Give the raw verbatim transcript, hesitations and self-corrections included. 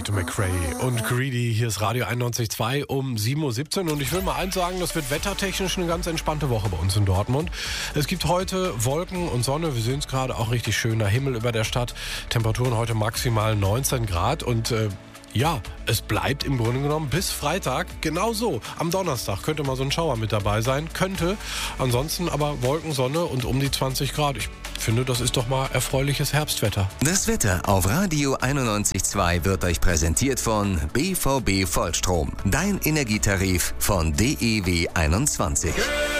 Tate McRae und Greedy. Hier ist Radio einundneunzig Komma zwei um sieben Uhr siebzehn und ich will mal eins sagen, das wird wettertechnisch eine ganz entspannte Woche bei uns in Dortmund. Es gibt heute Wolken und Sonne, wir sehen es gerade, auch richtig schöner Himmel über der Stadt. Temperaturen heute maximal neunzehn Grad und äh, ja, es bleibt im Grunde genommen bis Freitag genauso. Am Donnerstag könnte mal so ein Schauer mit dabei sein, könnte. Ansonsten aber Wolken, Sonne und um die zwanzig Grad. Ich finde, das ist doch mal erfreuliches Herbstwetter. Das Wetter auf Radio einundneunzig Komma zwei wird euch präsentiert von B V B Vollstrom. Dein Energietarif von D E W einundzwanzig.